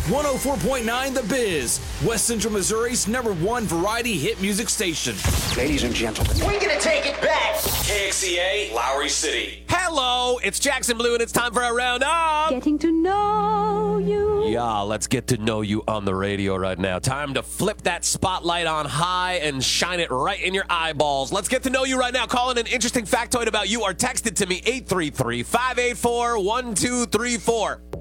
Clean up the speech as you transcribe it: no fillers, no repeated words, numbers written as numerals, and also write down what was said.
104.9 The Biz, West Central Missouri's #1 variety hit music station. Ladies and gentlemen, we're gonna take it back. KXCA, Lowry City. Hello, it's Jackson Blue, and it's time for a round of Getting to Know You. Yeah, let's get to know you on the radio right now. Time to flip that spotlight on high and shine it right in your eyeballs. Let's get to know you right now. Call in an interesting factoid about you or text it to me, 833-584-1234.